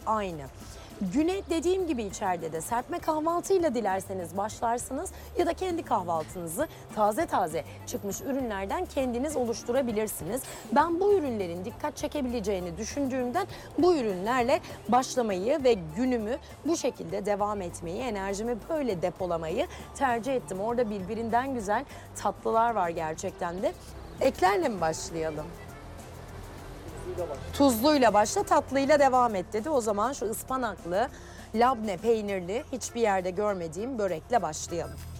aynı. Güne dediğim gibi içeride de serpme kahvaltıyla dilerseniz başlarsınız ya da kendi kahvaltınızı taze taze çıkmış ürünlerden kendiniz oluşturabilirsiniz. Ben bu ürünlerin dikkat çekebileceğini düşündüğümden bu ürünlerle başlamayı ve günümü bu şekilde devam etmeyi, enerjimi böyle depolamayı tercih ettim. Orada birbirinden güzel tatlılar var gerçekten de. Eklerle mi başlayalım? Tuzluyla başla, tatlıyla devam et dedi. O zaman şu ıspanaklı, labne peynirli, hiçbir yerde görmediğim börekle başlayalım.